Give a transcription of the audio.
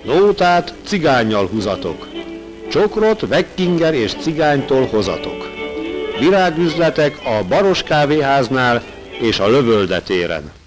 Nótát cigánnyal húzatok, csokrot Vekkinger és cigánytól hozatok. Virágüzletek a Baros kávéháznál és a Lövölde téren.